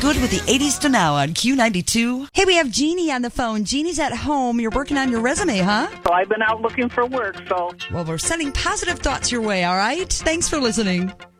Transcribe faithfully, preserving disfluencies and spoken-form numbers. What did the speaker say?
good with the eighties to now on Q ninety-two. Hey, we have Jeannie on the phone. Jeannie's at home. You're working on your resume, huh? So I've been out looking for work, so. Well, we're sending positive thoughts your way, all right? Thanks for listening.